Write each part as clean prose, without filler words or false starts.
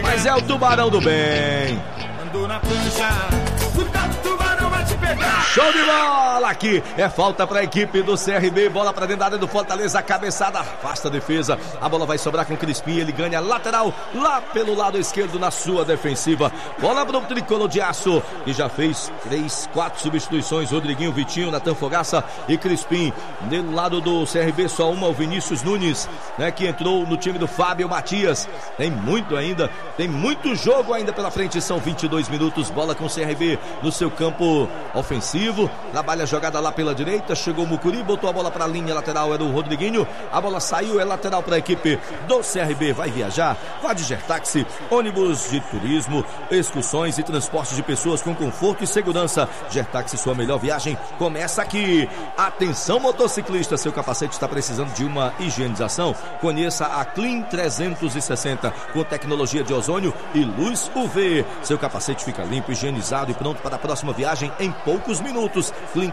mas é o Tubarão do Bem. Andou na prancha, cuidado, Tubarão vai te pegar. Show de bola aqui, é falta para a equipe do CRB, bola para dentro da área do Fortaleza, a cabeçada, afasta a defesa, a bola vai sobrar com o Crispim, ele ganha lateral, lá pelo lado esquerdo na sua defensiva, bola para o tricolor de aço, que já fez 3-4 substituições, Rodriguinho, Vitinho, Natan Fogaça e Crispim, do lado do CRB só uma, o Vinícius Nunes, né, que entrou no time do Fábio Matias, tem muito ainda, tem muito jogo ainda pela frente, são 22 minutos, bola com o CRB no seu campo ofensivo, trabalha a jogada lá pela direita, chegou o Mucuri, botou a bola para a linha lateral, era o Rodriguinho, a bola saiu, é lateral para a equipe do CRB, vai viajar, vai de Gertaxi, ônibus de turismo, excursões e transporte de pessoas com conforto e segurança. Gertaxi, sua melhor viagem começa aqui. Atenção, motociclista, seu capacete está precisando de uma higienização? Conheça a Clean 360 com tecnologia de ozônio e luz UV. Seu capacete fica limpo, higienizado e pronto para a próxima viagem em poucos minutos. Clean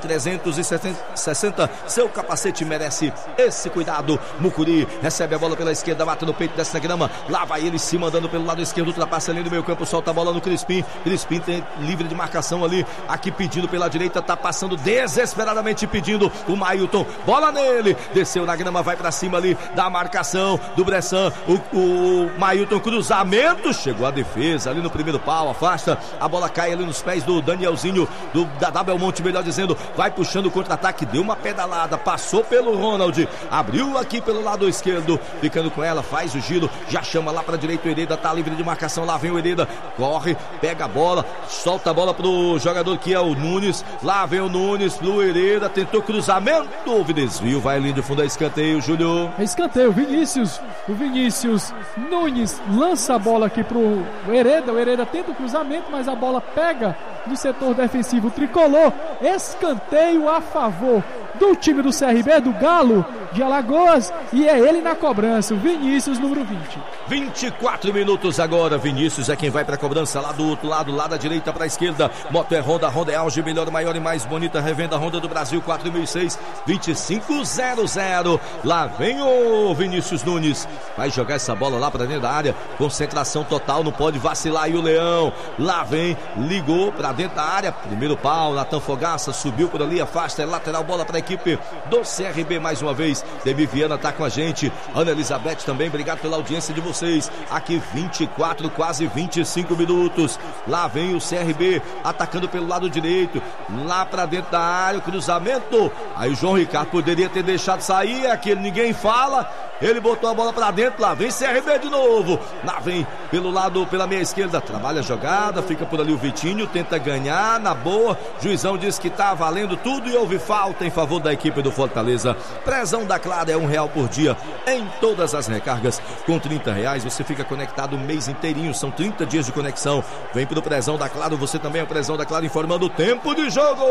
360, seu capacete merece esse cuidado. Mucuri recebe a bola pela esquerda, mata no peito dessa grama, lá vai ele se mandando pelo lado esquerdo, ultrapassa ali no meio campo, solta a bola no Crispim, Crispim tem livre de marcação ali, aqui pedindo pela direita, tá passando desesperadamente pedindo o Mailton, bola nele, desceu na grama, vai pra cima ali da marcação do Bressan, o Mailton, cruzamento, chegou a defesa ali no primeiro pau, afasta, a bola cai ali nos pés do Danielzinho, da Belmonte, melhor dizendo, vai puxando o contra-ataque, deu uma pedalada, passou pelo Ronald, abriu aqui pelo lado esquerdo, ficando com ela, faz o giro, já chama lá pra direita, o Hereda tá livre de marcação, lá vem o Hereda, corre, pega a bola, solta a bola pro jogador que é o Nunes, lá vem o Nunes pro Hereda, tentou cruzamento, houve desvio, vai ali de fundo a escanteio, Júlio. Escanteio, o Vinícius Nunes lança a bola aqui pro Hereda, o Hereda tenta o cruzamento, mas a bola pega do setor defensivo tricolor, escanteio a favor do time do CRB, do Galo de Alagoas, e é ele na cobrança, o Vinícius, número 20. 24 minutos agora, Vinícius é quem vai pra cobrança lá do outro lado, lá da direita pra esquerda, moto é Honda, Honda é auge, melhor, maior e mais bonita, revenda Honda do Brasil, 4006, 2500, lá vem o Vinícius Nunes, vai jogar essa bola lá pra dentro da área, concentração total, não pode vacilar aí o Leão, lá vem, ligou pra dentro da área, primeiro pau, Natan Fogaça, subiu por ali, afasta, é lateral, bola pra equipe do CRB mais uma vez, Demi Viana tá com a gente, Ana Elizabeth também, obrigado pela audiência de vocês, aqui 24, quase 25 minutos, lá vem o CRB, atacando pelo lado direito, lá pra dentro da área, o cruzamento, aí o João Ricardo poderia ter deixado sair, aquele ninguém fala, ele botou a bola pra dentro, lá vem CRB de novo, lá vem pelo lado, pela meia esquerda, trabalha a jogada, fica por ali o Vitinho, tenta ganhar, na boa, juizão diz que tá valendo tudo e houve falta em favor da equipe do Fortaleza. Prezão da Clara é R$1 por dia em todas as recargas, com R$30 você fica conectado o mês inteirinho, são 30 dias de conexão, vem pro Prezão da Clara, você também é o Prezão da Clara informando o tempo de jogo.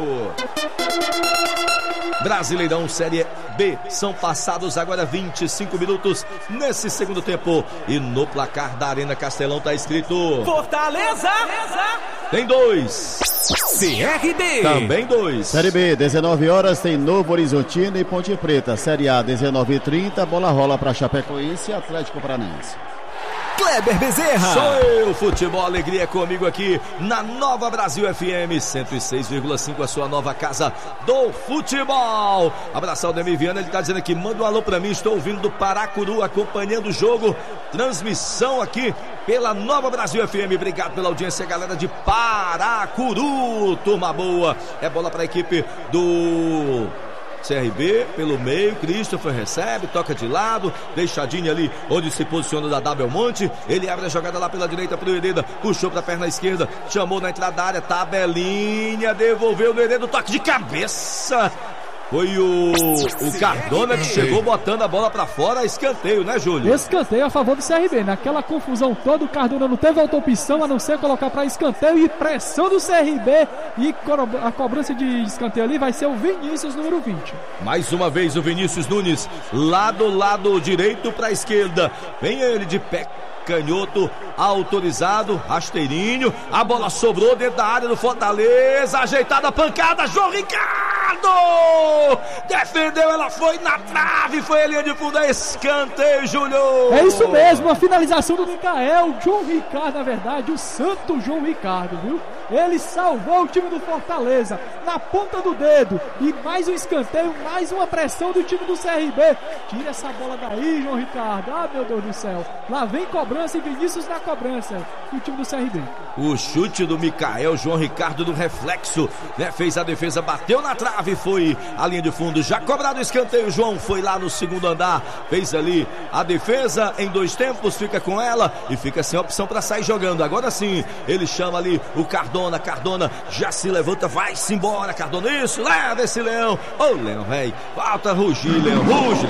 Brasileirão Série B, são passados agora 25 minutos nesse segundo tempo e no placar da Arena Castelão tá escrito Fortaleza tem 2, CRB também 2. Série B, 19 horas tem Novo Horizontino e Ponte Preta. Série A, 19h30, bola rola para Chapecoense e Atlético Paranaense. Kleber Bezerra. Sou eu, futebol, alegria comigo aqui na Nova Brasil FM 106,5, a sua nova casa do futebol. Abraço ao Demi Viana, ele tá dizendo aqui, manda um alô pra mim, estou ouvindo do Paracuru, acompanhando o jogo, transmissão aqui pela Nova Brasil FM, obrigado pela audiência, galera de Paracuru, turma boa, é bola pra equipe do CRB, pelo meio, Christopher recebe, toca de lado, deixadinho ali onde se posiciona o Dadá Belmonte, ele abre a jogada lá pela direita pro Hereda, puxou pra perna esquerda, chamou na entrada da área, tabelinha, devolveu no Hereda, toque de cabeça, foi o Cardona que chegou botando a bola pra fora, escanteio, né, Júlio? Escanteio a favor do CRB, naquela confusão toda, o Cardona não teve outra opção a não ser colocar pra escanteio e pressão do CRB, e a cobrança de escanteio ali vai ser o Vinícius, número 20. Mais uma vez o Vinícius Nunes, lá do lado direito pra esquerda, vem ele de pé canhoto, autorizado, rasteirinho, a bola sobrou dentro da área do Fortaleza, ajeitada a pancada, João Ricardo! defendeu, ela foi na trave, foi a linha de fundo, escanteio, Júlio. É isso mesmo, a finalização do Micael, João Ricardo, na verdade, o santo João Ricardo, viu? Ele salvou o time do Fortaleza na ponta do dedo. E mais um escanteio, mais uma pressão do time do CRB. Tira essa bola daí, João Ricardo. Ah, meu Deus do céu. Lá vem cobrança e Vinícius na cobrança do time do CRB. O chute do Micael, João Ricardo do reflexo, né? Fez a defesa, bateu na trave, foi a linha de fundo. Já cobrado o escanteio, João foi lá no segundo andar, fez ali a defesa em 2 tempos, fica com ela e fica sem opção para sair jogando. Agora sim, ele chama ali o Cardona já se levanta, vai-se embora, Cardona, isso, leva esse Leão. Ô, Leão, velho, falta rugir, Leão,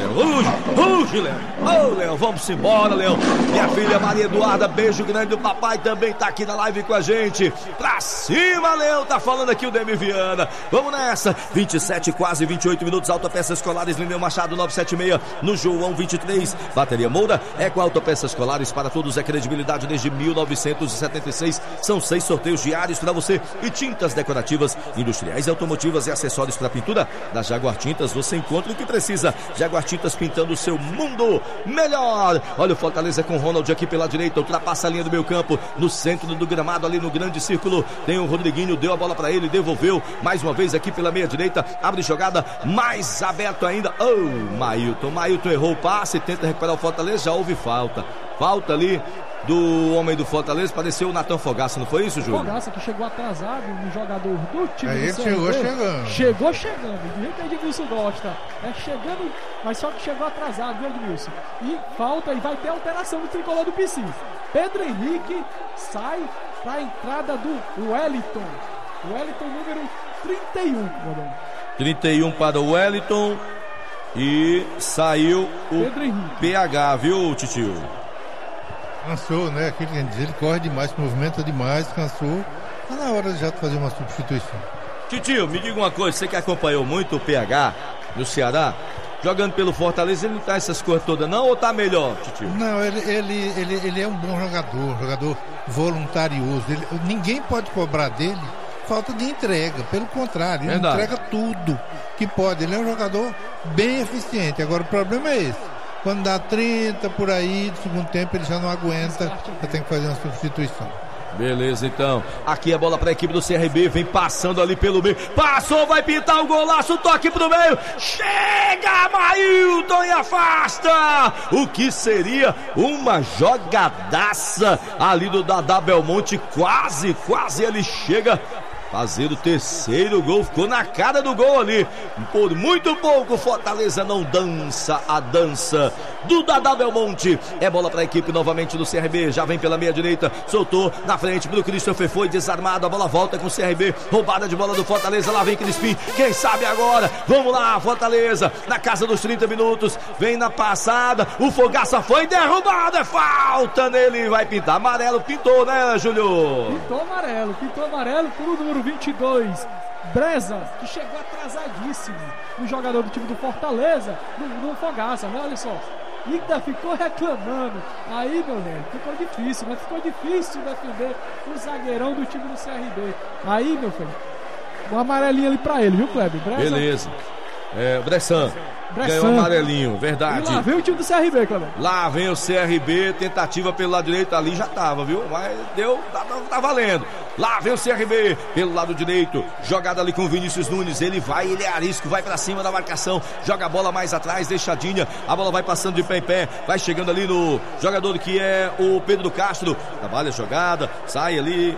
ruge, Leão. Ô, Leão, vamos embora, Leão. Minha filha Maria Eduarda, beijo grande, o papai também tá aqui na live com a gente. Pra cima, Leão, tá falando aqui o Demi Viana. Vamos nessa, 27, quase 28 minutos, Autopeças Escolares, Lineu Machado 976, no João 23, Bateria Moura, é com Autopeças Escolares para todos, é credibilidade desde 1976, são 6 sorteios diários para você e tintas decorativas, industriais, automotivas e acessórios para pintura. Da Jaguar Tintas você encontra o que precisa. Jaguar Tintas, pintando o seu mundo melhor. Olha o Fortaleza com o Ronald aqui pela direita, ultrapassa a linha do meio campo, no centro do gramado, ali no grande círculo, tem o Rodriguinho, deu a bola para ele, devolveu, mais uma vez aqui pela meia direita, abre jogada, mais aberto ainda, Mailton errou o passe, tenta recuperar o Fortaleza, já houve falta ali do homem do Fortaleza, pareceu o Natan Fogaça, não foi isso, Júlio? Fogaça, que chegou atrasado no jogador do time do ele CRB. Chegou chegando, do jeito que Edmilson gosta. Chegando, mas só que chegou atrasado, viu, Edmilson? E falta, e vai ter alteração do tricolor do PC. Pedro Henrique sai para a entrada do Wellington. Wellington número 31, Rodão. 31 para o Wellington e saiu o PH, viu, Titio? Cansou, né? Aquilo que a gente diz, ele corre demais, movimenta demais, cansou. Tá na hora já de fazer uma substituição. Titio, me diga uma coisa, você que acompanhou muito o PH no Ceará, jogando pelo Fortaleza, ele não tá essas coisas todas não, ou tá melhor, Titio? Não, ele é um bom jogador voluntarioso. Ninguém pode cobrar dele falta de entrega, pelo contrário, ele entrega tudo que pode. Ele é um jogador bem eficiente. Agora o problema é esse. Quando dá 30 por aí, do segundo tempo ele já não aguenta, já tem que fazer uma substituição. Beleza, então. Aqui a bola para a equipe do CRB, vem passando ali pelo meio. Passou, vai pintar o golaço, toque pro meio. Chega, Mailton, e afasta. O que seria uma jogadaça ali do Dadá Belmonte. Quase ele chega. Fazer o terceiro gol, ficou na cara do gol ali. Por muito pouco, Fortaleza não dança a dança do Dadá Belmonte. É bola para a equipe novamente do CRB. Já vem pela meia direita, soltou na frente pro Christopher, foi desarmado. A bola volta com o CRB. Roubada de bola do Fortaleza. Lá vem Crispim. Quem sabe agora? Vamos lá, Fortaleza. Na casa dos 30 minutos. Vem na passada. O Fogaça foi derrubado. É falta nele. Vai pintar amarelo. Pintou, né, Júlio? Pintou amarelo pro número 22, Breza, que chegou atrasadíssimo, o jogador do time do Fortaleza, no Fogaça, né? Olha só, ainda ficou reclamando. Aí, meu velho, ficou difícil defender o zagueirão do time do CRB. Aí, meu filho, um amarelinho ali pra ele, viu, Kleber? Breza. Beleza. Bressan ganhou amarelinho, verdade. E lá vem o time do CRB, Kleber. Lá vem o CRB, tentativa pelo lado direito, ali já tava, viu? Mas deu, tá valendo. Lá vem o CRB pelo lado direito, jogada ali com o Vinícius Nunes, ele é arisco, vai pra cima da marcação, joga a bola mais atrás, deixadinha, a bola vai passando de pé em pé, vai chegando ali no jogador que é o Pedro Castro, trabalha a jogada, sai ali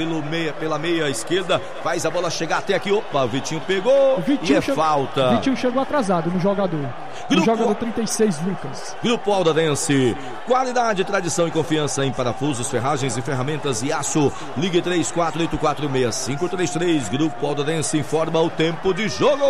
pela meia esquerda, faz a bola chegar até aqui. Opa, o Vitinho pegou e falta. O Vitinho chegou atrasado no jogador. No jogador 36, Lucas. Grupo Aldadense, qualidade, tradição e confiança em parafusos, ferragens e ferramentas e aço. Ligue 34846533. Grupo Aldadense informa o tempo de jogo.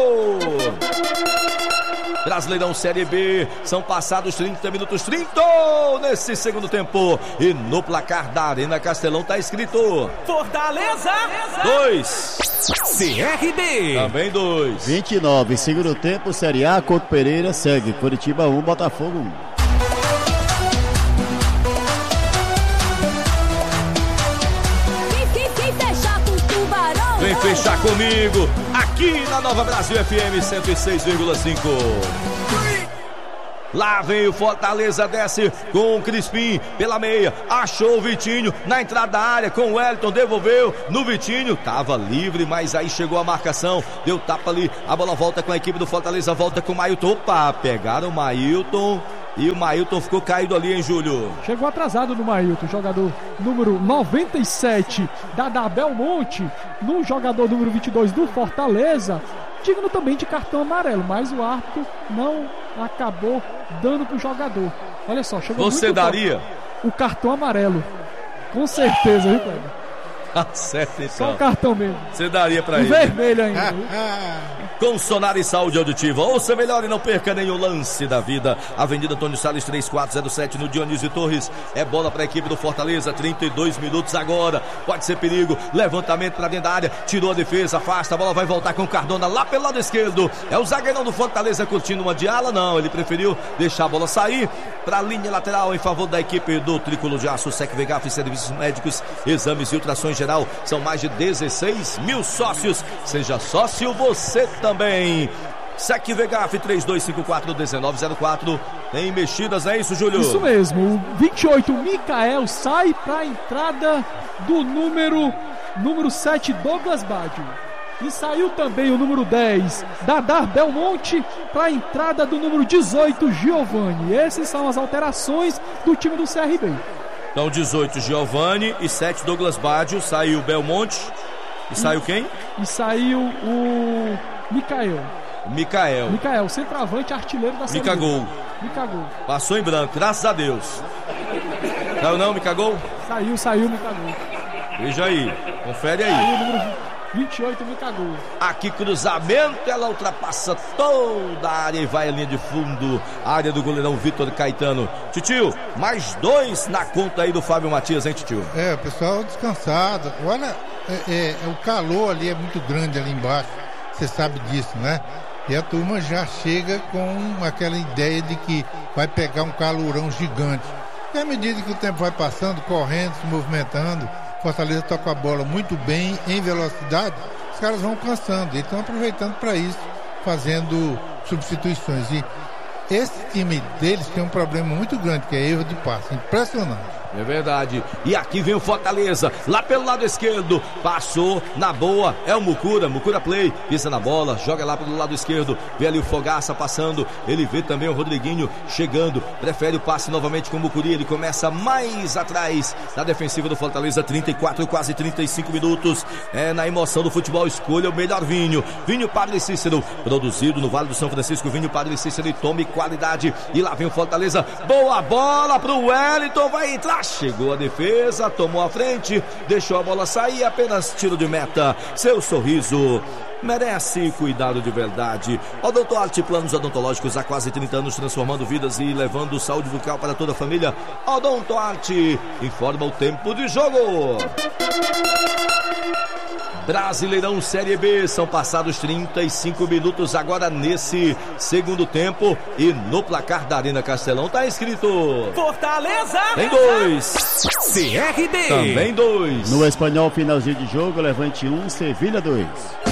Brasileirão Série B, são passados 30 minutos, 30 nesse segundo tempo, e no placar da Arena Castelão tá escrito Fortaleza 2, CRB também 2. 29, segundo tempo, Série A, Couto Pereira segue, Curitiba 1, Botafogo 1. Vem fechar comigo aqui na Nova Brasil FM 106,5. Lá vem o Fortaleza, desce com o Crispim pela meia, achou o Vitinho na entrada da área com o Wellington, devolveu no Vitinho, tava livre, mas aí chegou a marcação, deu tapa ali, a bola volta com a equipe do Fortaleza, volta com o Mailton, opa, pegaram o Mailton e o Mailton ficou caído ali, hein, Júlio? Chegou atrasado no Mailton, jogador número 97 da Belmonte, no jogador número 22 do Fortaleza, digno também de cartão amarelo, mas o árbitro não acabou dando pro jogador. Olha só, chegou Você muito daria? O cartão amarelo. Com certeza, viu, Cleber? Tá certo, então. Só o cartão mesmo. Você daria pra ele? Vermelho ainda. Com Sonar e Saúde Auditiva. Ouça melhor e não perca nenhum lance da vida. Avenida Antônio Salles 3407 no Dionísio Torres. É bola para a equipe do Fortaleza. 32 minutos agora. Pode ser perigo. Levantamento para dentro da área. Tirou a defesa, afasta. A bola vai voltar com o Cardona lá pelo lado esquerdo. É o zagueirão do Fortaleza curtindo uma de ala. Não, ele preferiu deixar a bola sair para a linha lateral em favor da equipe do Tricolor de Aço. Sec Vegaf, serviços médicos, exames e ultrações geral. São mais de 16 mil sócios. Seja sócio você também. Sec Vegaf 3254-1904. Tem mexidas, é isso, Júlio? Isso mesmo. O 28, Micael, sai para a entrada do número 7, Douglas Baggio. E saiu também o número 10, Dadar Belmonte, para a entrada do número 18, Giovani. Essas são as alterações do time do CRB. Então 18 Giovani e 7 Douglas Baggio. Saiu Belmonte. E saiu quem? E saiu o Micael, centroavante, artilheiro da Série B. Micagol. Passou em branco, graças a Deus. Saiu não, Micagol? Saiu Micagol. Veja aí, confere aí. Saiu o número 28, Micagol. Aqui cruzamento, ela ultrapassa toda a área e vai à linha de fundo. A área do goleirão Vitor Caetano. Titio, mais 2 na conta aí do Fábio Matias, hein, Titio? O pessoal descansado. Olha, o calor ali é muito grande ali embaixo. Você sabe disso, né? E a turma já chega com aquela ideia de que vai pegar um calorão gigante. E à medida que o tempo vai passando, correndo, se movimentando, Fortaleza toca a bola muito bem, em velocidade, os caras vão cansando. E estão aproveitando para isso, fazendo substituições. E esse time deles tem um problema muito grande, que é erro de passe. Impressionante. É verdade. E aqui vem o Fortaleza, lá pelo lado esquerdo, passou na boa, é o Mucura play, pisa na bola, joga lá pelo lado esquerdo, vê ali o Fogaça passando, ele vê também o Rodriguinho chegando, prefere o passe novamente com o Mucuri, ele começa mais atrás da defensiva do Fortaleza. 34, quase 35 minutos, na emoção do futebol, escolha o melhor vinho Padre Cícero, produzido no Vale do São Francisco, vinho Padre Cícero, e tome qualidade. E lá vem o Fortaleza, boa bola pro Wellington, vai entrar. Chegou a defesa, tomou a frente, deixou a bola sair, apenas tiro de meta. Seu sorriso merece cuidado de verdade. Odontoarte, planos odontológicos há quase 30 anos, transformando vidas e levando saúde bucal para toda a família. Odontoarte informa o tempo de jogo. Brasileirão Série B, são passados 35 minutos agora nesse segundo tempo, e no placar da Arena Castelão tá escrito Fortaleza tem 2, CRB também 2. No Espanhol, finalzinho de jogo, Levante 1, Sevilha 2.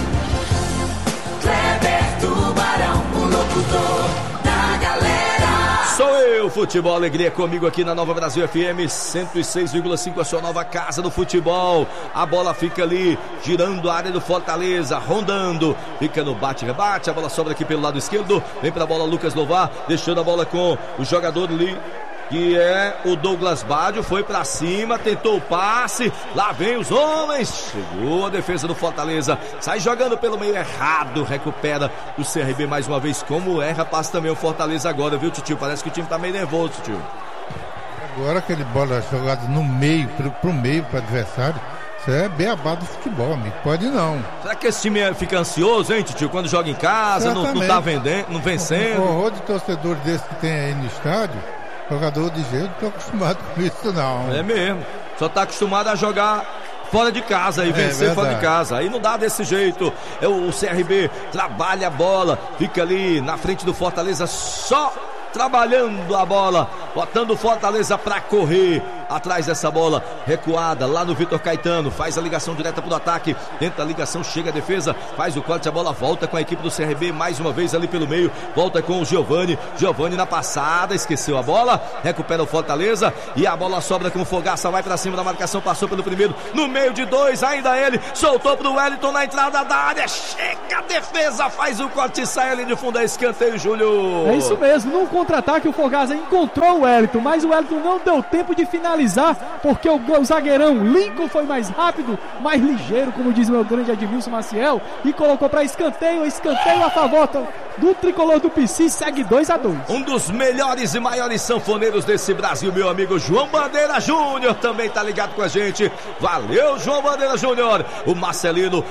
Kleber Tubarão, o locutor da galera. Sou eu, Futebol Alegria, comigo aqui na Nova Brasil FM 106,5, a sua nova casa do futebol. A bola fica ali, girando a área do Fortaleza, rondando, fica no bate-rebate, a bola sobra aqui pelo lado esquerdo, vem pra bola Lucas Louvar, deixando a bola com o jogador ali, que é o Douglas Baggio, foi pra cima, tentou o passe, lá vem os homens, chegou a defesa do Fortaleza, sai jogando pelo meio errado, recupera o CRB mais uma vez, como erra, passa também o Fortaleza agora, viu, Titio? Parece que o time tá meio nervoso, Titio. Agora aquele bola jogada no meio, pro meio, pro adversário, isso é beabá do futebol, amigo, pode não. Será que esse time fica ansioso, hein, Titio, quando joga em casa, não tá vendendo, não vencendo? O horror de torcedor desse que tem aí no estádio, jogador de jeito, não tô acostumado com isso não. É mesmo, só tá acostumado a jogar fora de casa e vencer fora de casa, aí não dá desse jeito. O CRB trabalha a bola, fica ali na frente do Fortaleza, só trabalhando a bola, botando o Fortaleza pra correr. atrás dessa bola, recuada lá no Vitor Caetano, faz a ligação direta pro ataque, tenta a ligação, chega a defesa, faz o corte, a bola volta com a equipe do CRB, mais uma vez ali pelo meio, volta com o Giovani na passada, esqueceu a bola, recupera o Fortaleza e a bola sobra com o Fogaça, vai pra cima da marcação, passou pelo primeiro, no meio de dois, ainda ele, soltou pro Wellington na entrada da área, chega a defesa, faz o corte e sai ali de fundo, é escanteio, Júlio. É isso mesmo, no contra-ataque o Fogaça encontrou o Wellington, mas o Wellington não deu tempo de finalizar, porque o zagueirão Lincoln foi mais rápido, mais ligeiro, como diz o meu grande Edmilson Maciel, e colocou para escanteio a favor do tricolor do PC, segue 2-2. Um dos melhores e maiores sanfoneiros desse Brasil, meu amigo João Bandeira Júnior, também tá ligado com a gente. Valeu, João Bandeira Júnior. O Marcelino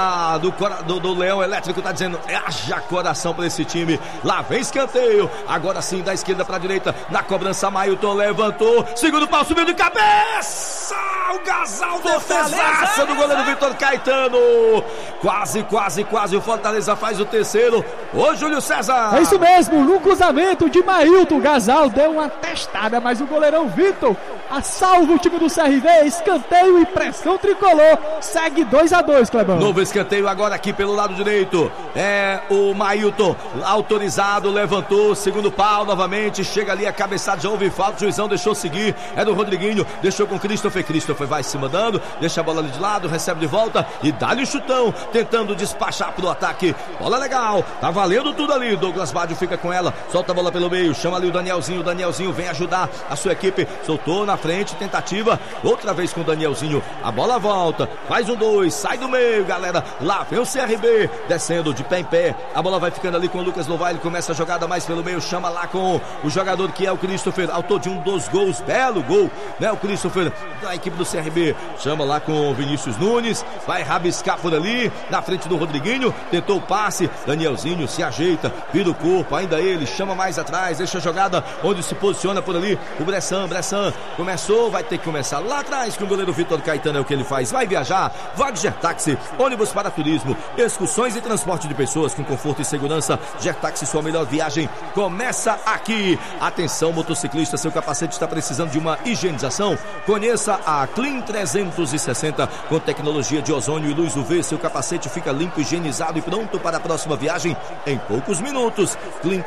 do Leão Elétrico tá dizendo, haja coração pra esse time. Lá vem escanteio, agora sim da esquerda pra direita, na cobrança Mailton levantou, segundo pau, subiu de cabeça, o Gasal, defesaça do goleiro Vitor Caetano. Quase o Fortaleza faz o terceiro. Ô Júlio César. É isso mesmo, no cruzamento de Mailton, Gasal deu uma testada, mas o goleirão Vitor salva o time do CRB, escanteio e pressão tricolor, segue 2-2, Clebão. Novo escanteio agora aqui pelo lado direito, é o Mailton autorizado, levantou, segundo pau novamente, chega ali a cabeçada, já houve falta, o juizão deixou seguir, é do Rodriguinho, deixou com Christopher vai se mandando, deixa a bola ali de lado, recebe de volta e dá-lhe o chutão, tentando despachar pro ataque, bola legal, tá valendo tudo ali, Douglas Baggio fica com ela, solta a bola pelo meio, chama ali o Danielzinho vem ajudar a sua equipe, soltou na frente, tentativa, outra vez com o Danielzinho, a bola volta, faz 1-2, sai do meio, galera, lá vem o CRB, descendo de pé em pé, a bola vai ficando ali com o Lucas Louvar, ele começa a jogada mais pelo meio, chama lá com o jogador que é o Christopher, autor de um dos gols, belo gol, né, o Christopher da equipe do CRB, chama lá com o Vinícius Nunes, vai rabiscar por ali, na frente do Rodriguinho, tentou o passe, Danielzinho se ajeita, vira o corpo, ainda ele, chama mais atrás, deixa a jogada onde se posiciona por ali, o Bressan, começou, vai ter que começar lá atrás com o goleiro Vitor Caetano, é o que ele faz, vai viajar, Wagner Táxi, ônibus para turismo, excursões e transporte de pessoas com conforto e segurança, Gertaxi, sua melhor viagem, começa aqui. Atenção motociclista, seu capacete está precisando de uma higienização, conheça a Clean 360, com tecnologia de ozônio e luz UV, seu capacete fica limpo, higienizado e pronto para a próxima viagem em poucos minutos. Clean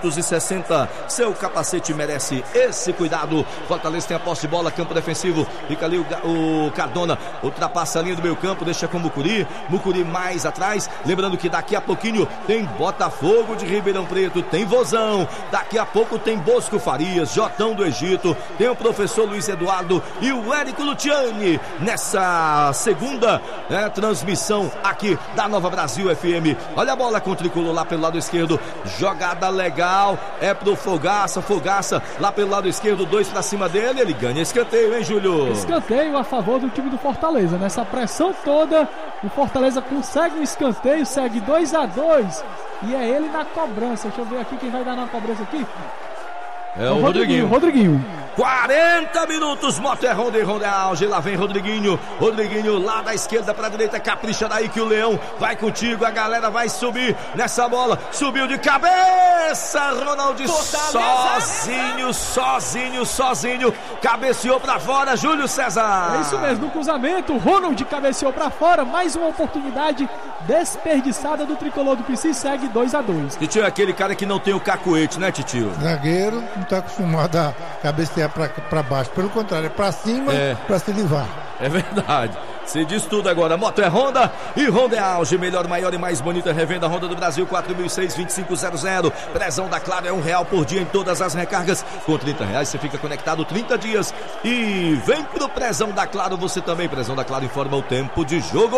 360, seu capacete merece esse cuidado. Fortaleza tem a posse de bola, campo defensivo, fica ali o Cardona, ultrapassa a linha do meio campo, deixa com o Mucuri mais atrás, lembrando que daqui a pouquinho tem Botafogo de Ribeirão Preto, tem Vozão, daqui a pouco tem Bosco Farias, Jotão do Egito, tem o professor Luiz Eduardo e o Érico Luciani, nessa segunda transmissão aqui da Nova Brasil FM. Olha a bola com o tricolor lá pelo lado esquerdo, jogada legal, é pro Fogaça lá pelo lado esquerdo, 2 pra cima dele, ele ganha escanteio, hein, Júlio? Escanteio a favor do time do Fortaleza, nessa pressão toda, o Fortaleza consegue um escanteio, segue 2-2, e é ele na cobrança. Deixa eu ver aqui quem vai dar na cobrança aqui. É o Rodriguinho. 40 minutos, Moto é Honda e Honda é auge, lá vem Rodriguinho lá da esquerda pra direita, capricha daí que o Leão vai contigo, a galera vai subir nessa bola, subiu de cabeça, Ronaldo sozinho, cabeceou pra fora, Júlio César. É isso mesmo, no cruzamento, Ronald cabeceou pra fora, mais uma oportunidade desperdiçada do tricolor do PC, segue 2-2. Titio é aquele cara que não tem o cacuete, né, Titio? Zagueiro não tá acostumado a cabecear pra baixo, pelo contrário, é pra cima, pra se livrar. É verdade. Você diz tudo agora. Moto é Honda e Honda é auge. Melhor, maior e mais bonita revenda Honda do Brasil. 4006-2500. Prezão da Claro é R$1 por dia em todas as recargas. Com R$30 você fica conectado 30 dias. E vem pro Prezão da Claro você também. Prezão da Claro informa o tempo de jogo.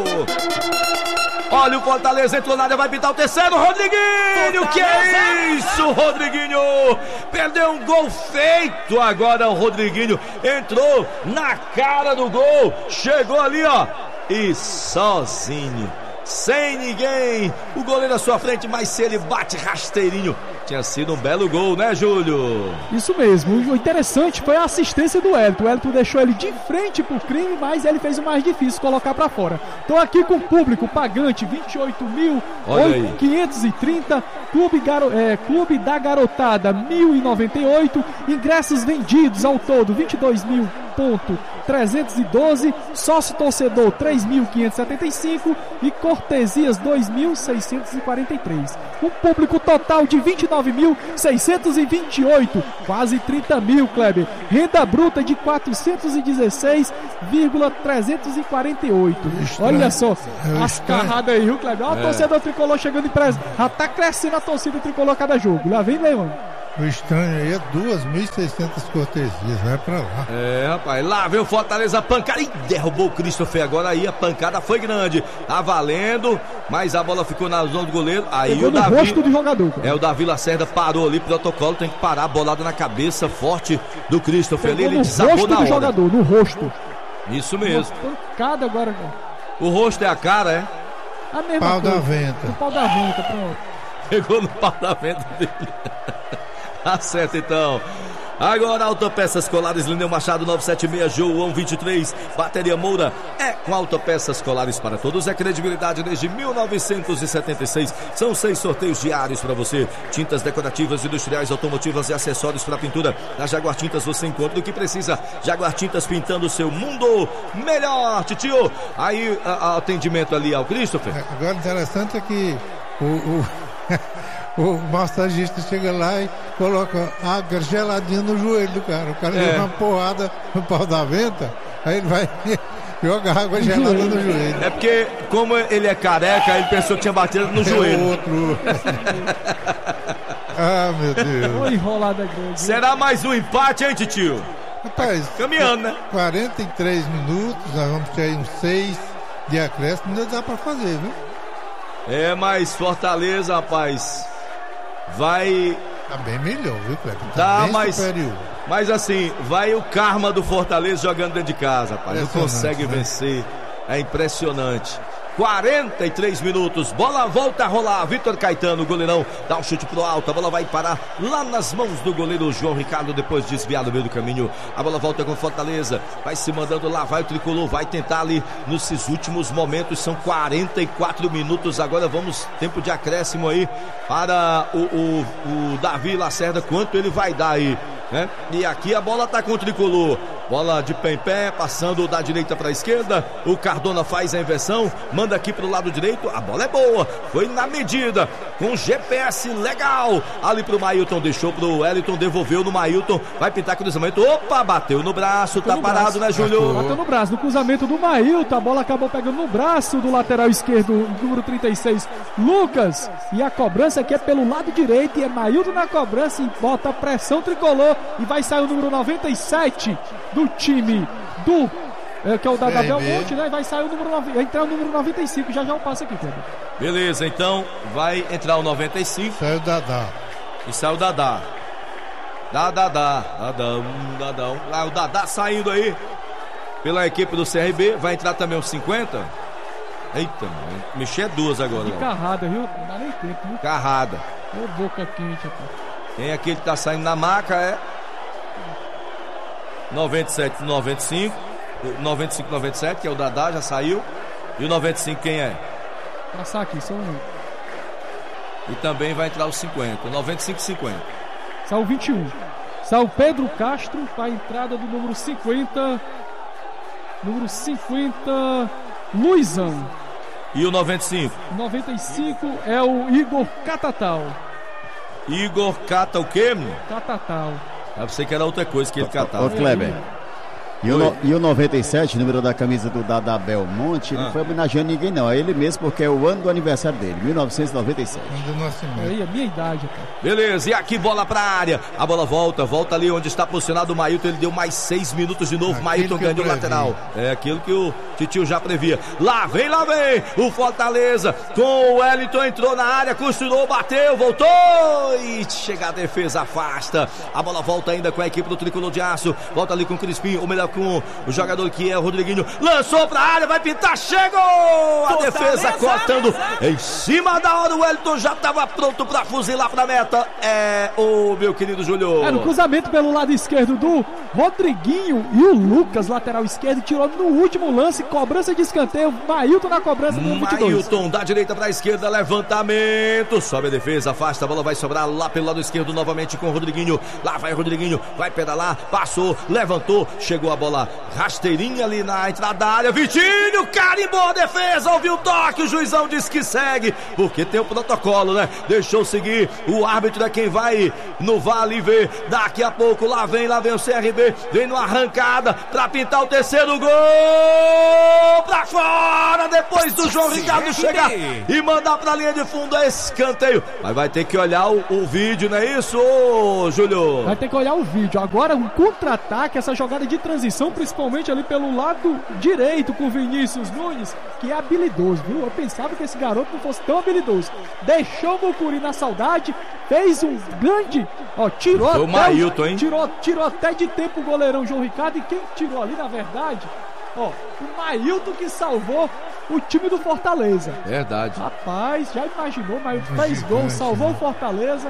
Olha o Fortaleza, entrou na área, vai pintar o terceiro, Rodriguinho, que é isso, Rodriguinho, perdeu um gol feito, agora o Rodriguinho entrou na cara do gol, chegou ali, ó, e sozinho, sem ninguém. O goleiro à sua frente, mas se ele bate rasteirinho, tinha sido um belo gol, né, Júlio? Isso mesmo. O interessante foi a assistência do Wellington. O Wellington deixou ele de frente pro crime, mas ele fez o mais difícil, colocar pra fora. Tô aqui com o público pagante, 28.530. Clube da Garotada, 1.098. Ingressos vendidos ao todo, 22.312. Sócio torcedor, 3.575. E cortesias, 2.643. Um público total de 29.628. Quase 30 mil, Kleber. Renda bruta de 416,348. Olha só, as carradas aí, viu, Kleber? Olha o torcedor tricolor chegando em presa. Já tá crescendo a torcida tricolor a cada jogo. Lá vem, mano. O estranho aí é 2.600 cortesias, vai pra lá. Rapaz, lá vem o Fortaleza, a pancada, e derrubou o Christopher. Agora aí a pancada foi grande, tá valendo, mas a bola ficou na zona do goleiro. Aí pegou o Davi, no rosto do jogador, cara. o Davi Lacerda parou ali, protocolo, tem que parar, bolada na cabeça forte do Christopher. Pegou Ele no desabou rosto na do hora. jogador, no rosto. Isso mesmo. Uma pancada agora, cara. O rosto é a cara, é? A mesma Pau coisa. da venta. O pau da venta, pronto. Pegou no pau da venda dele. Acerta então. Agora Autopeças Colares, Lineu Machado 976, João 23, Bateria Moura. É com Autopeças Colares para todos, é credibilidade desde 1976. São 6 sorteios diários para você. Tintas decorativas, industriais, automotivas e acessórios para pintura. Na Jaguar Tintas você encontra o que precisa. Jaguar Tintas, pintando o seu mundo melhor, titio. Aí atendimento ali ao Christopher. Agora interessante é que o massagista chega lá e coloca água geladinha no joelho do cara. O cara deu uma porrada no pau da venta, aí ele vai jogar água gelada no joelho. É porque, como ele é careca, ele pensou que tinha batido no joelho. Outro. Ah, meu Deus. Foi enrolada grande. Será mais um empate, hein, titio? Rapaz, Caminhando, né? 43 minutos, nós vamos ter aí uns 6 de acréscimo, ainda dá pra fazer, viu? Mas Fortaleza, rapaz, vai... Tá bem melhor, viu, Cleber? Tá, bem mas... superior. Mas assim, vai o karma do Fortaleza jogando dentro de casa, rapaz. Não consegue vencer. É impressionante. 43 minutos, bola volta a rolar. Vitor Caetano, goleirão, dá um chute pro alto. A bola vai parar lá nas mãos do goleiro João Ricardo, depois desviado no meio do caminho. A bola volta com Fortaleza, vai se mandando lá, vai o tricolor, vai tentar ali nesses últimos momentos. São 44 minutos. Agora vamos, tempo de acréscimo aí para o Davi Lacerda. Quanto ele vai dar aí, né? E aqui a bola tá com o tricolor. Bola de pé em pé, passando da direita para a esquerda. O Cardona faz a inversão, manda aqui pro lado direito. A bola é boa, foi na medida, com GPS legal. Ali pro Mailton, deixou pro Wellington, devolveu no Mailton. Vai pintar cruzamento. Opa, bateu no braço, tá parado, né, Júlio? Bateu no braço, no cruzamento do Mailton. A bola acabou pegando no braço do lateral esquerdo, número 36, Lucas. E a cobrança aqui é pelo lado direito. E é Mailton na cobrança e bota a pressão tricolor. E vai sair o número 97 do time do que é o da Belmonte, né? Vai sair o número 9, vai entrar o número 95. Já eu passo aqui, Pedro. Beleza, então vai entrar o 95. Saiu o Dadá. E saiu o Dadá. Dadá. O Dadá saindo aí pela equipe do CRB. Vai entrar também o 50. Eita, mexer duas agora. De carrada, viu? Não dá nem tempo, viu? Carrada. Ô, boca quente, rapaz. Quem é aquele que tá saindo na maca é 97, 95, 95, 97, que é o Dadá, já saiu. E o 95 quem é? Passar aqui, só um. E também vai entrar o 50, 95 e 50. Saiu o 21. Saiu o Pedro Castro para a entrada do número 50. Número 50, Luizão. E o 95? O 95 é o Igor Catatal. Igor cata o quê, menino? Catatal. Eu pensei que era outra coisa que ele catava. Ô, Kleber. E o 97, número da camisa do Dada Belmonte, não foi homenageando ninguém, não. É ele mesmo, porque é o ano do aniversário dele, 1997. Aí, a minha idade, cara. Beleza, e aqui bola pra área. A bola volta ali onde está posicionado o Mailton. Ele deu mais 6 minutos de novo. Mailton ganhou o lateral. É aquilo que o titio já previa. Lá vem o Fortaleza com o Wellington. Entrou na área, costurou, bateu, voltou e chega a defesa, afasta. A bola volta ainda com a equipe do Tricolor de Aço. Volta ali com o Crispim, o melhor com o jogador que é o Rodriguinho. Lançou pra área, vai pintar, chegou! A defesa cortando em cima da hora. O Wellington já estava pronto pra fuzilar pra meta. Meu querido Júlio. No cruzamento pelo lado esquerdo do Rodriguinho e o Lucas, lateral esquerdo, tirou no último lance, cobrança de escanteio. Mailton na cobrança do 22. Mailton da direita pra esquerda, levantamento, sobe a defesa, afasta, a bola vai sobrar lá pelo lado esquerdo novamente com o Rodriguinho. Lá vai o Rodriguinho, vai pedalar, passou, levantou, chegou a bola rasteirinha ali na entrada da área. Vitinho carimbou a defesa, ouviu o toque, o juizão disse que segue, porque tem o protocolo, né? Deixou seguir, o árbitro é quem vai no vale ver. Daqui a pouco lá vem o CRB, vem numa arrancada pra pintar o terceiro gol pra fora, depois do João Ricardo chegar e mandar pra linha de fundo, é escanteio. Mas vai ter que olhar o vídeo, não é isso, Júlio? Vai ter que olhar o vídeo. Agora um contra-ataque, essa jogada de transição, principalmente ali pelo lado direito com o Vinícius Nunes, que é habilidoso, viu? Eu pensava que esse garoto não fosse tão habilidoso. Deixou o Mucuri na saudade, fez um grande, tirou até o Mailton, hein? Tirou até de tempo o goleirão João Ricardo, e quem tirou ali, na verdade, o Mailton, que salvou o time do Fortaleza. Verdade. Rapaz, já imaginou? Mailton fez gol, salvou o Fortaleza.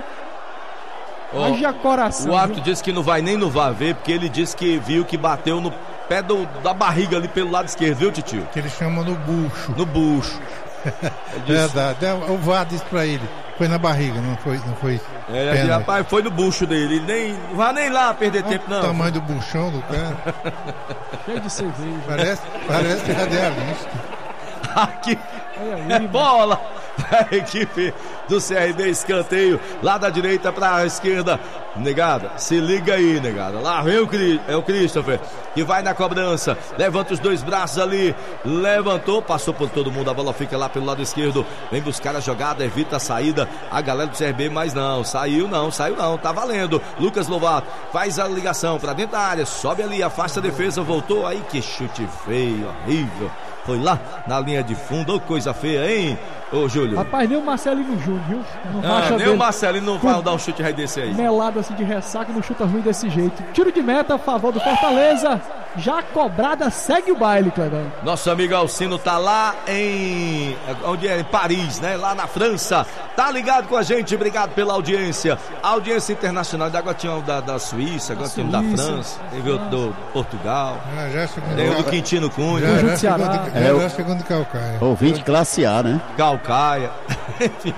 Haja coração. O árbitro disse que não vai nem no VAR ver, porque ele disse que viu que bateu no pé da barriga ali pelo lado esquerdo, viu, Titio? Que ele chama no bucho. No bucho. Verdade. O VAR disse pra ele, foi na barriga, não foi rapaz, foi no bucho dele. Não vai nem lá perder tempo, não. O tamanho do buchão do cara. Cheio de cerveja. Parece radialista. Aqui bola a equipe do CRB, escanteio lá da direita pra esquerda. Negada, se liga aí, negada. Lá vem o Christopher, que vai na cobrança, levanta os dois braços ali, levantou, passou por todo mundo, a bola fica lá pelo lado esquerdo, vem buscar a jogada, evita a saída, a galera do CRB, mas não, saiu não, tá valendo. Lucas Lovato faz a ligação pra dentro da área, sobe ali, afasta a defesa, voltou, aí que chute feio, horrível. Foi lá na linha de fundo, coisa feia, hein, ô Júlio? Rapaz, nem o Marcelino Júnior, viu? Nem o Marcelino não vai dar um chute rei desse aí. Melado assim de ressaca, não chuta ruim desse jeito. Tiro de meta a favor do Fortaleza. Já cobrada, segue o baile, Cledão. Nosso amigo Alcino tá lá em Paris, né? Lá na França. Tá ligado com a gente, obrigado pela audiência. A audiência internacional, agora tinha da Suíça, agora tinha da França, teve do Portugal, tem o do Quintino Cunha. Já é segundo Calcaia. Ouvinte classe A, né? Calcaia. Enfim,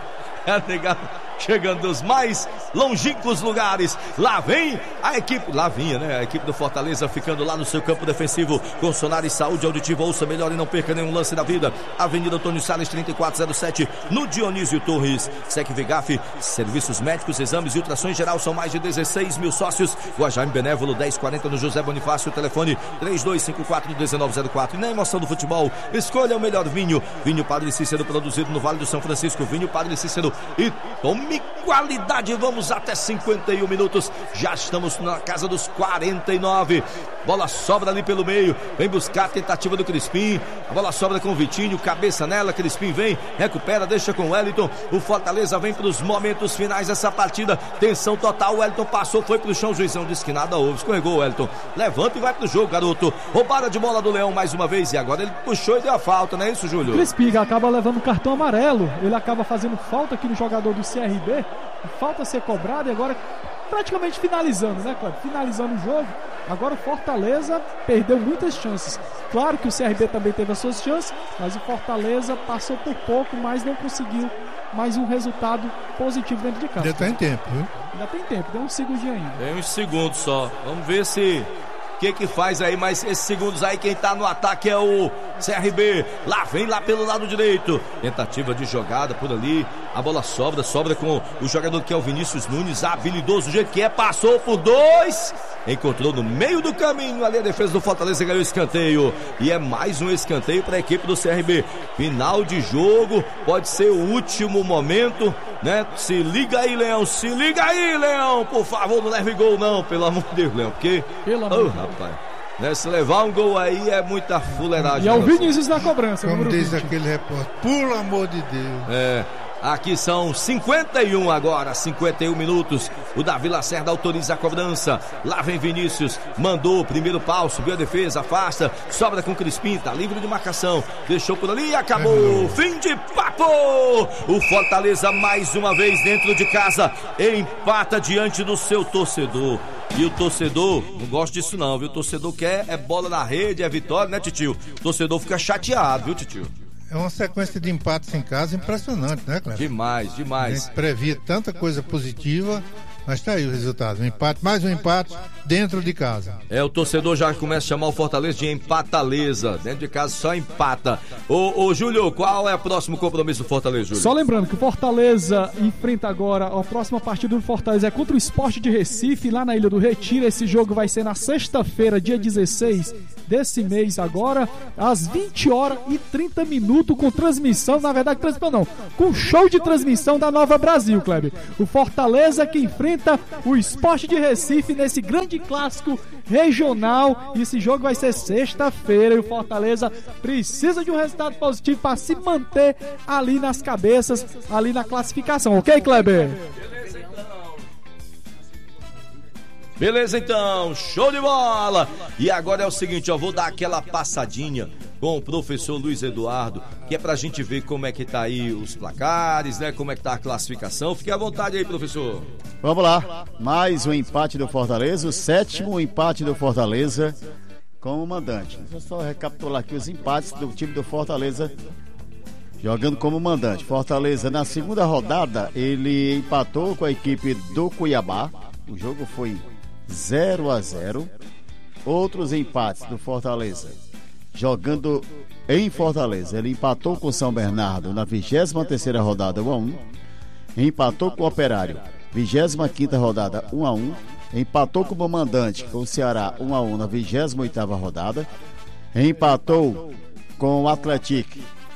chegando dos mais longínquos lugares. Lá vem a equipe, lá vinha, né? A equipe do Fortaleza ficando lá no seu campo defensivo. Com Sonar e Saúde Auditiva, ouça melhor e não perca nenhum lance da vida. Avenida Antônio Salles 3407, no Dionísio Torres. Sec Vigaf, serviços médicos, exames e ultrassons geral, são mais de 16 mil sócios. Guajaime Benévolo 1040 no José Bonifácio, telefone 3254-1904. E na emoção do futebol, escolha o melhor vinho. Vinho Padre Cícero, produzido no Vale do São Francisco. Vinho Padre Cícero e tome qualidade. Vamos até 51 minutos. Já estamos na casa dos 49. Bola sobra ali pelo meio. Vem buscar a tentativa do Crispim. A bola sobra com o Vitinho. Cabeça nela. Crispim vem, recupera, deixa com o Wellington. O Fortaleza vem para os momentos finais dessa partida. Tensão total. O Wellington passou, foi pro chão. O juizão disse que nada houve. Escorregou o Wellington. Levanta e vai pro jogo, garoto. Roubada de bola do Leão mais uma vez. E agora ele puxou e deu a falta, não é isso, Júlio? Crispim acaba levando o cartão amarelo. Ele acaba fazendo falta aqui no jogador do CRB. Falta a ser cobrada e agora praticamente finalizando, né, Cláudio? Finalizando o jogo. Agora o Fortaleza perdeu muitas chances. Claro que o CRB também teve as suas chances, mas o Fortaleza passou por pouco, mas não conseguiu mais um resultado positivo dentro de casa. Ainda tem tempo, viu? Ainda tem tempo, tem uns segundinhos ainda. Tem uns segundos só. Vamos ver se... que faz aí, mas esses segundos aí, quem tá no ataque é o CRB. Lá vem lá pelo lado direito. Tentativa de jogada por ali. A bola sobra com o jogador que é o Vinícius Nunes, habilidoso do jeito que é, passou por dois, encontrou no meio do caminho ali a defesa do Fortaleza, ganhou o escanteio. E é mais um escanteio para a equipe do CRB. Final de jogo, pode ser o último momento, né? Se liga aí, Leão, por favor, não leve gol não, pelo amor de Deus, Leão, porque... rapaz, né, se levar um gol aí é muita fuleiragem. E é o Vinícius na cobrança. Como diz aquele repórter, pelo amor de Deus. Aqui são 51 agora, 51 minutos. O Davi Lacerda autoriza a cobrança. Lá vem Vinícius, mandou, primeiro pau, subiu a defesa, afasta, sobra com Crispim, tá livre de marcação. Deixou por ali e acabou. Fim de papo! O Fortaleza mais uma vez dentro de casa empata diante do seu torcedor. E o torcedor não gosta disso não, viu? O torcedor quer é bola na rede, é vitória, né, titio? O torcedor fica chateado, viu, titio? É uma sequência de empates em casa impressionante, né, Cleber? Demais, demais. A gente previa tanta coisa positiva, mas tá aí o resultado. Um empate, mais um empate dentro de casa. O torcedor já começa a chamar o Fortaleza de empataleza. Dentro de casa só empata. Ô Júlio, qual é o próximo compromisso do Fortaleza, Júlio? Só lembrando que o Fortaleza enfrenta agora, a próxima partida do Fortaleza é contra o Sport de Recife, lá na Ilha do Retiro. Esse jogo vai ser na sexta-feira, dia 16 desse mês agora, às 20h30, com transmissão, na verdade transmissão não, com show de transmissão da Nova Brasil, Kleber. O Fortaleza que enfrenta o Sport de Recife nesse grande clássico regional. Esse jogo vai ser sexta-feira e o Fortaleza precisa de um resultado positivo para se manter ali nas cabeças, ali na classificação, ok, Kleber? Beleza então, show de bola! E agora é o seguinte, eu vou dar aquela passadinha com o professor Luiz Eduardo, que é pra gente ver como é que tá aí os placares, né? Como é que tá a classificação. Fique à vontade aí, professor. Vamos lá, mais um empate do Fortaleza, o 7º empate do Fortaleza com o mandante. Deixa eu só recapitular aqui os empates do time do Fortaleza jogando como mandante. Fortaleza, na segunda rodada, ele empatou com a equipe do Cuiabá. O jogo foi 0-0. Outros empates do Fortaleza jogando em Fortaleza, ele empatou com o São Bernardo na 23ª rodada 1-1, empatou com o Operário 25ª rodada 1-1, empatou com o mandante com o Ceará 1-1 na 28ª rodada, empatou com o Atlético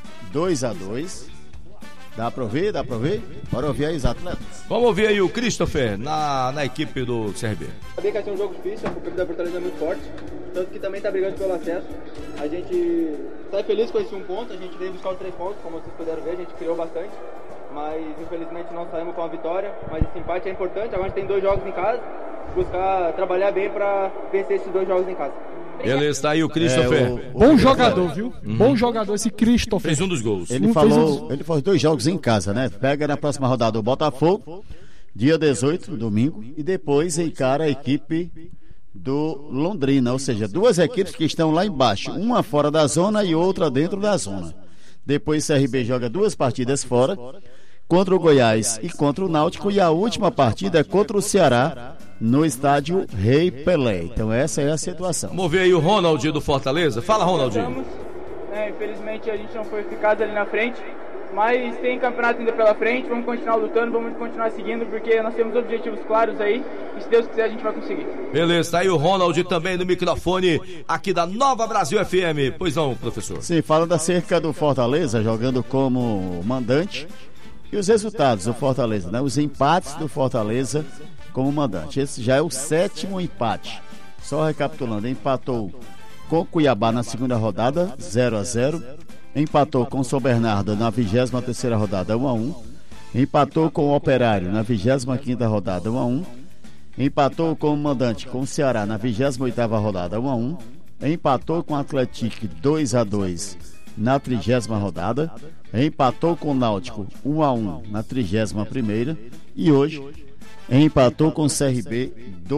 2-2. Dá pra ouvir? Dá pra ouvir? Bora ouvir aí os atletas. Vamos ouvir aí o Christopher na equipe do CRB. Sabia que vai ser um jogo difícil, a equipe da Fortaleza é muito forte, tanto que também tá brigando pelo acesso. A gente tá feliz com esse 1 ponto, a gente veio buscar os 3 pontos, como vocês puderam ver, a gente criou bastante, mas infelizmente não saímos com a vitória, mas esse empate é importante. Agora a gente tem 2 jogos em casa, buscar trabalhar bem pra vencer esses 2 jogos em casa. Beleza, tá aí o Christopher. Bom jogador, viu? Bom jogador esse Christopher. Fez um dos gols. Ele fez 2 jogos em casa, né? Pega na próxima rodada o Botafogo, dia 18, domingo, e depois encara a equipe do Londrina, ou seja, 2 equipes que estão lá embaixo, uma fora da zona e outra dentro da zona. Depois o CRB joga 2 partidas fora, contra o Goiás e contra o Náutico, e a última partida é contra o Ceará no estádio Rei Pelé. Então essa é a situação. Vamos ver aí o Ronaldinho do Fortaleza. Fala, Ronaldinho. Infelizmente a gente não foi eficaz ali na frente, mas tem campeonato ainda pela frente. Vamos continuar lutando, vamos continuar seguindo, porque nós temos objetivos claros aí e se Deus quiser a gente vai conseguir. Beleza, tá aí o Ronald também no microfone aqui da Nova Brasil FM. Pois não, professor? Sim, falando acerca do Fortaleza jogando como mandante e os resultados do Fortaleza, né? Os empates do Fortaleza como mandante. Esse já é o 7º empate. Só recapitulando, empatou com Cuiabá na segunda rodada 0-0, empatou com São Bernardo na 23ª rodada 1-1, empatou com o Operário na 25ª rodada 1-1, empatou com o mandante com o Ceará na 28ª rodada 1-1, empatou com o Atlético 2-2 na 30ª rodada, empatou com o Náutico 1-1 na 31ª e hoje empatou com o CRB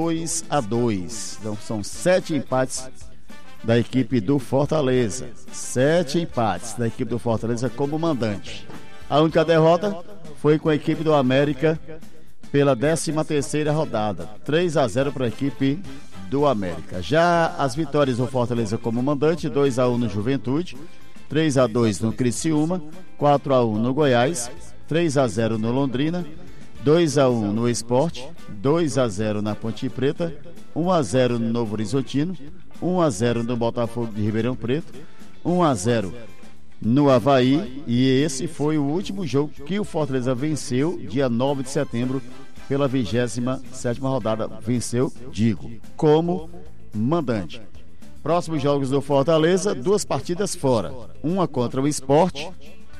2-2. Então são 7 empates da equipe do Fortaleza. 7 empates da equipe do Fortaleza como mandante. A única derrota foi com a equipe do América pela 13ª rodada. 3-0 para a equipe do América. Já as vitórias do Fortaleza como mandante: 2-1 no Juventude, 3-2 no Criciúma, 4-1 no Goiás, 3-0 no Londrina, 2-1 no Sport, 2-0 na Ponte Preta, 1-0 no Novo Horizontino, 1-0 no Botafogo de Ribeirão Preto, 1-0 no Avaí, e esse foi o último jogo que o Fortaleza venceu, dia 9 de setembro, pela 27ª rodada. Venceu, digo, como mandante. Próximos jogos do Fortaleza: 2 partidas fora, uma contra o Sport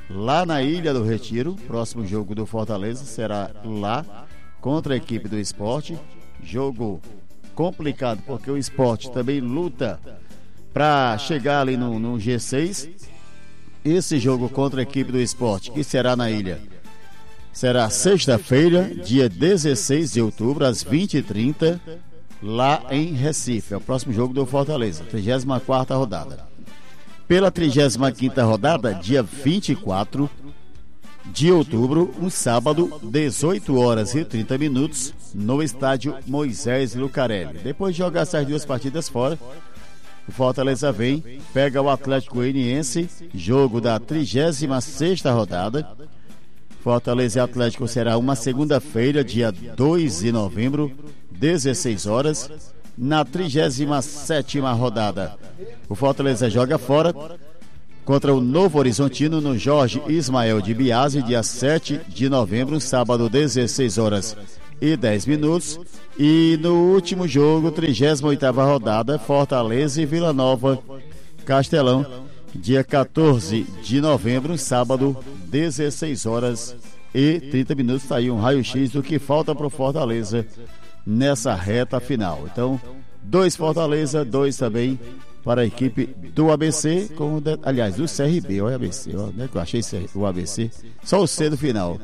lá na Ilha do Retiro. Próximo jogo do Fortaleza será lá contra a equipe do Sport. Jogo complicado porque o Sport também luta para chegar ali no G6. Esse jogo contra a equipe do Sport, que será na Ilha, será sexta-feira, dia 16 de outubro, às 20h30, lá em Recife. É o próximo jogo do Fortaleza, 34ª rodada. Pela 35ª rodada, dia 24 de outubro, um sábado, 18h30, no estádio Moisés Lucarelli. Depois de jogar essas duas partidas fora, o Fortaleza vem, pega o Atlético Goianiense, jogo da 36ª rodada. Fortaleza e Atlético será uma segunda-feira, dia 2 de novembro, 16 horas. Na 37ª rodada, o Fortaleza joga fora contra o Novo Horizontino no Jorge Ismael de Biase, dia 7 de novembro, sábado, 16 horas e 10 minutos. E no último jogo, 38ª rodada, Fortaleza e Vila Nova Castelão, dia 14 de novembro, sábado, 16 horas e 30 minutos. Está aí um raio-x do que falta para o Fortaleza nessa reta final. Então, 2 Fortaleza, 2 também para a equipe do ABC, aliás, do CRB. Olha o ABC, né, que eu achei o ABC, só o C do final.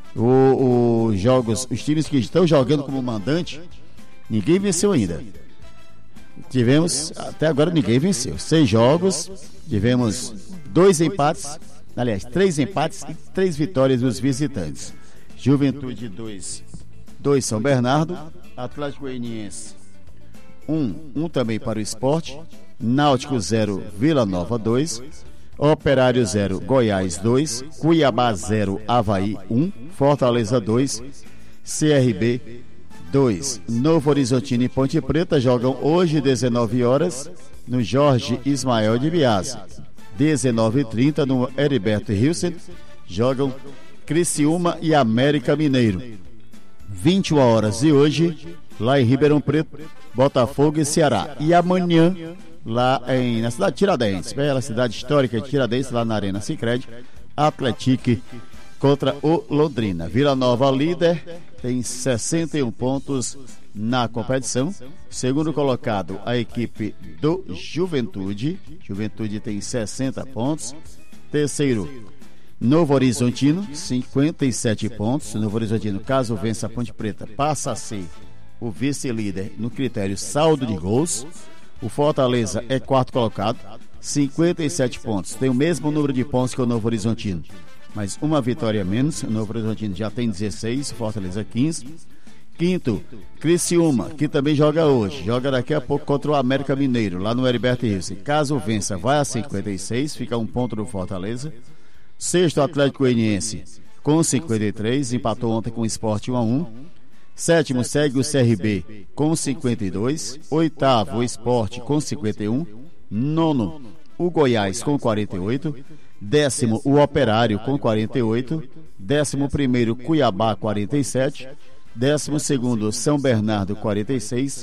Os times que estão jogando como mandante, ninguém venceu ainda. Tivemos, até agora ninguém venceu. 6 jogos, tivemos 2 empates, aliás, 3 empates e 3 vitórias dos visitantes. Juventude 2 São Bernardo, Atlético Goianiense 1 também para o Sport, Náutico 0, Vila Nova 2, Operário 0, Goiás 2, Cuiabá 0, Avaí 1, Fortaleza 2, CRB 2. Novo Horizontino e Ponte Preta jogam hoje 19 horas no Jorge Ismael de Biase. 19h30 no Heriberto Hilsen jogam Criciúma e América Mineiro. 21 horas de hoje, lá em Ribeirão Preto, Botafogo e Ceará. E amanhã, lá na cidade de Tiradentes, bela cidade histórica de Tiradentes, lá na Arena Sicredi, Atlético contra o Londrina. Vila Nova líder, tem 61 pontos na competição. Segundo colocado, a equipe do Juventude. Juventude tem 60 pontos. Terceiro, Novo Horizontino, 57 pontos. Novo Horizontino, caso vença a Ponte Preta, passa a ser o vice-líder no critério saldo de gols. O Fortaleza é quarto colocado, 57 pontos. Tem o mesmo número de pontos que o Novo Horizontino, mas uma vitória a menos. O Novo Horizontino já tem 16, Fortaleza 15. Quinto, Criciúma, que também joga hoje. Joga daqui a pouco contra o América Mineiro, lá no Heriberto Hilsen. Caso vença, vai a 56, fica um ponto do Fortaleza. Sexto, Atlético Goianiense, com 53, empatou ontem com o Sport 1-1. Sétimo, segue o CRB com 52. Oitavo, o Sport com 51. Nono, o Goiás com 48. Décimo, o Operário com 48. 11º, Cuiabá 47. 12º, São Bernardo 46.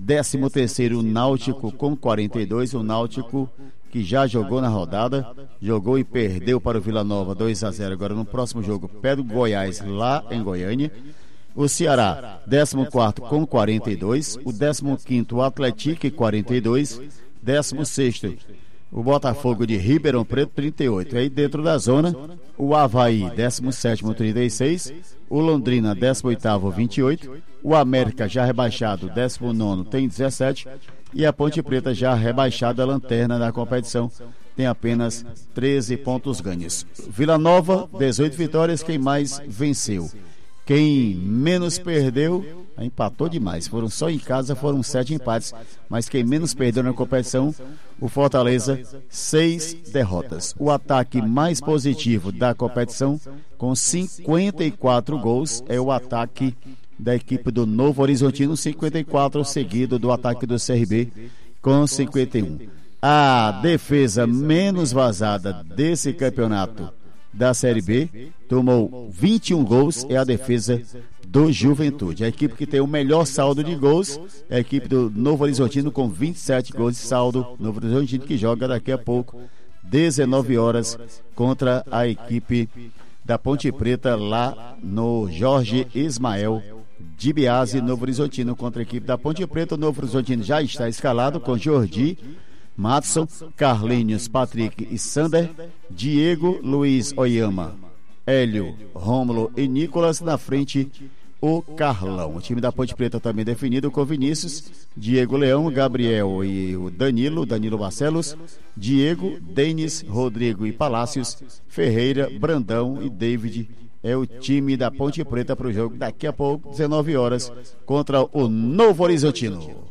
13º, Náutico com 42. O Náutico que já jogou na rodada, jogou e perdeu para o Vila Nova 2-0. Agora no próximo jogo pega o Goiás lá em Goiânia. O Ceará, 14º com 42. O 15º, o Atlético 42. 16º, o Botafogo de Ribeirão Preto 38. Aí dentro da zona, o Avaí 17º 36. O Londrina 18º 28. O América já rebaixado 19º tem 17. E a Ponte Preta já rebaixada, a lanterna da competição, tem apenas 13 pontos ganhos. Vila Nova, 18 vitórias. Quem mais venceu? Quem menos perdeu, empatou demais. Foram só em casa, foram 7 empates. Mas quem menos perdeu na competição, o Fortaleza, 6 derrotas. O ataque mais positivo da competição, com 54 gols, é o ataque da equipe do Novo Horizontino, 54, seguido do ataque do CRB, com 51. A defesa menos vazada desse campeonato da Série B tomou 21 gols, é a defesa do Juventude. A equipe que tem o melhor saldo de gols é a equipe do Novo Horizontino, com 27 gols de saldo. Novo Horizontino que joga daqui a pouco 19 horas, contra a equipe da Ponte Preta lá no Jorge Ismael de Biase, Novo Horizontino, contra a equipe da Ponte Preta. O Novo Horizontino já está escalado com Jordi, Matson, Carlinhos, Patrick e Sander, Diego, Luiz Oyama, Hélio, Rômulo e Nicolas. Na frente, o Carlão. O time da Ponte Preta também definido com Vinícius, Diego Leão, Gabriel e o Danilo Barcelos, Diego, Denis, Rodrigo e Palácios, Ferreira, Brandão e David. É o time da Ponte Preta para o jogo daqui a pouco, 19 horas, contra o Novo Horizontino.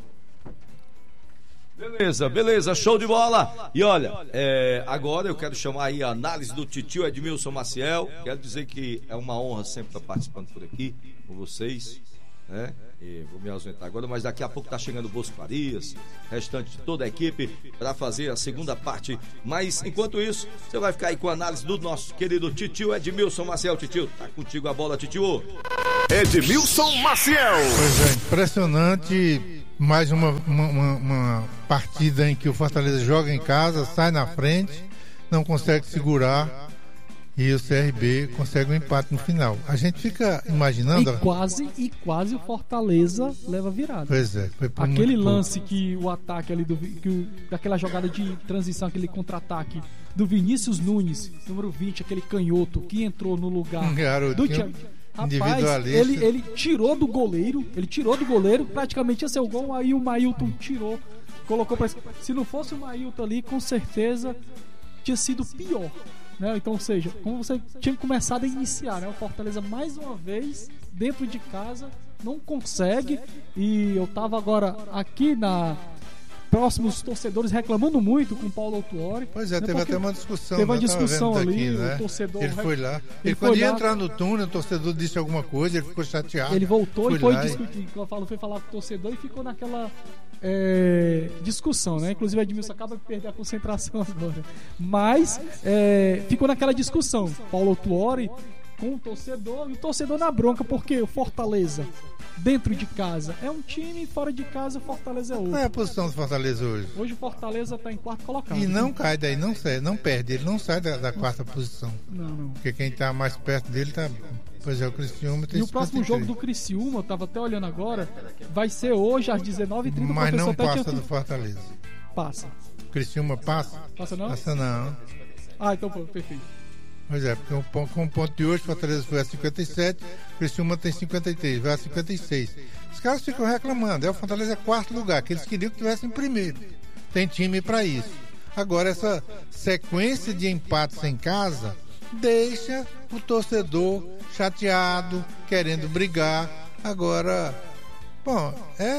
Beleza, show de bola. E olha, agora eu quero chamar aí a análise do titio Edmilson Maciel. Quero dizer que é uma honra sempre estar participando por aqui com vocês, né? E vou me ausentar agora, mas daqui a pouco tá chegando o Bosco Farias, restante de toda a equipe, para fazer a segunda parte. Mas enquanto isso, você vai ficar aí com a análise do nosso querido titio Edmilson Maciel. Titio, tá contigo a bola, titio. Edmilson Maciel. Pois é, impressionante. Mais uma partida em que o Fortaleza joga em casa, sai na frente, não consegue segurar e o CRB consegue um empate no final. A gente fica imaginando... E quase o Fortaleza leva virada. Pois é. Foi por aquele lance que o ataque ali, daquela jogada de transição, aquele contra-ataque do Vinícius Nunes, número 20, aquele canhoto que entrou no lugar do Thiago. Rapaz, ele tirou do goleiro, praticamente ia ser o gol, aí o Mailton tirou, colocou pra... Se não fosse o Mailton ali, com certeza tinha sido pior, né? Então, ou seja, como você tinha começado a iniciar, né? O Fortaleza mais uma vez, dentro de casa, não consegue, e eu tava agora aqui próximos torcedores reclamando muito com o Paulo Autuori. Pois é, teve até uma discussão. Teve uma discussão ali, aqui, né? O torcedor... Ele foi lá. Quando ia entrar no túnel, o torcedor disse alguma coisa, ele ficou chateado. Ele voltou e foi discutir. Foi falar com o torcedor e ficou naquela discussão, né? Inclusive, o Edmilson acaba de perder a concentração agora. Mas ficou naquela discussão. Paulo Autuori com o torcedor, e o torcedor na bronca, porque o Fortaleza, dentro de casa, é um time, fora de casa, o Fortaleza é outro. Qual é a posição do Fortaleza hoje? Hoje o Fortaleza está em quarto colocado. E não cai daí, não perde, ele não sai da quarta posição. Não. Porque quem está mais perto dele tá... Pois é, o Criciúma tem 53. E o próximo jogo do Criciúma, eu estava até olhando agora, vai ser hoje às 19h30. Mas não passa do Fortaleza. Passa. O Criciúma passa? Passa não? Passa não. Então perfeito. Pois é, porque com o ponto de hoje, Fortaleza foi a 57, Criciúma tem 53, vai a 56. Os caras ficam reclamando, o Fortaleza é quarto lugar, que eles queriam que tivesse em primeiro. Tem time para isso. Agora, essa sequência de empates em casa deixa o torcedor chateado, querendo brigar. Agora, bom,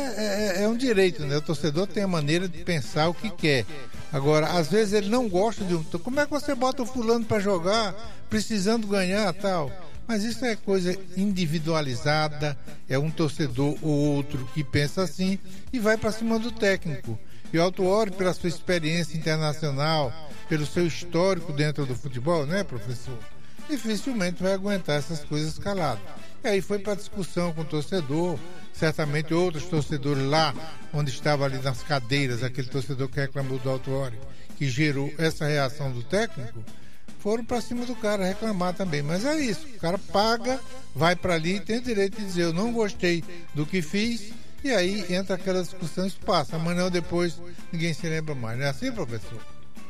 é um direito, né? O torcedor tem a maneira de pensar o que quer. Agora, às vezes ele não gosta de um... Como é que você bota o fulano para jogar, precisando ganhar tal? Mas isso é coisa individualizada, é um torcedor ou outro que pensa assim e vai para cima do técnico. E o Autuori, pela sua experiência internacional, pelo seu histórico dentro do futebol, né, professor? Dificilmente vai aguentar essas coisas calado. E aí foi para discussão com o torcedor, certamente outros torcedores lá, onde estava ali nas cadeiras, aquele torcedor que reclamou do Autuori, que gerou essa reação do técnico, foram para cima do cara reclamar também. Mas é isso, o cara paga, vai para ali e tem o direito de dizer, eu não gostei do que fiz, e aí entra aquela discussão e passa. Amanhã ou depois ninguém se lembra mais. Não é assim, professor?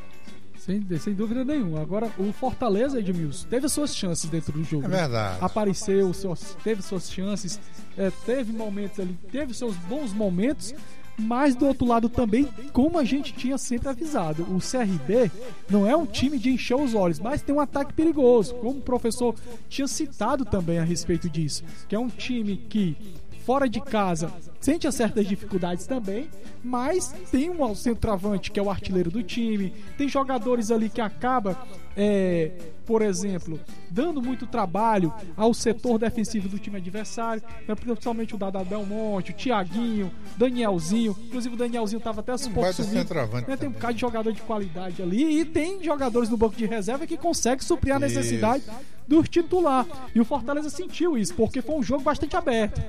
Sem dúvida nenhuma. Agora, o Fortaleza, Edmilson, teve suas chances dentro do jogo. É verdade. Né? Apareceu, teve suas chances, teve momentos ali, teve seus bons momentos, mas do outro lado também, como a gente tinha sempre avisado, o CRB não é um time de encher os olhos, mas tem um ataque perigoso, como o professor tinha citado também a respeito disso, que é um time que fora de casa sente certas dificuldades também, mas tem um centroavante que é o artilheiro do time, tem jogadores ali que acaba, por exemplo, dando muito trabalho ao setor defensivo do time adversário, principalmente o Dada Belmonte, o Thiaguinho, Danielzinho, inclusive o Danielzinho estava até um pouco subindo, né? Tem um bocado de jogador de qualidade ali, e tem jogadores no banco de reserva que conseguem suprir a necessidade do titular, e o Fortaleza sentiu isso, porque foi um jogo bastante aberto.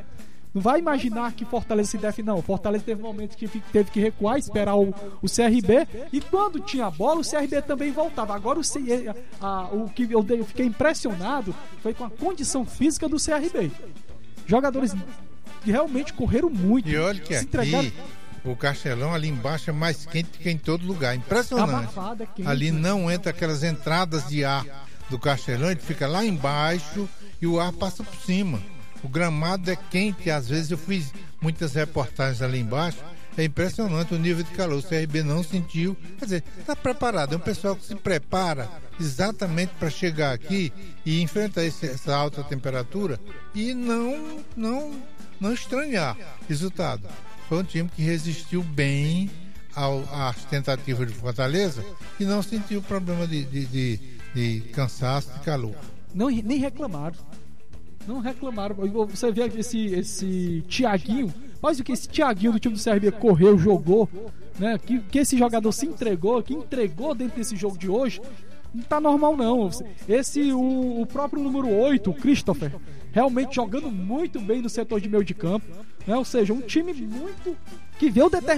Não vai imaginar que Fortaleza se defende, não. Fortaleza teve momentos que teve que recuar, esperar o CRB. E quando tinha a bola, o CRB também voltava. Agora o que eu fiquei impressionado foi com a condição física do CRB. Jogadores que realmente correram muito. E olha que aqui, o Castelão ali embaixo é mais quente que em todo lugar. Impressionante. Abafado, é quente. Ali não entra aquelas entradas de ar do Castelão, ele fica lá embaixo e o ar passa por cima. O gramado é quente, às vezes eu fiz muitas reportagens ali embaixo, é impressionante o nível de calor. O CRB não sentiu, quer dizer, está preparado, é um pessoal que se prepara exatamente para chegar aqui e enfrentar essa alta temperatura e não estranhar resultado. Foi um time que resistiu bem às tentativas de Fortaleza e não sentiu problema de cansaço, de calor. Nem reclamaram. Não reclamaram. Você vê esse Thiaguinho, mas o que esse Thiaguinho do time do CRB correu, jogou, né? Que esse jogador se entregou, que entregou dentro desse jogo de hoje, não tá normal não. O próprio número 8, o Christopher, realmente jogando muito bem no setor de meio de campo, né? Ou seja, um time muito que veio determinado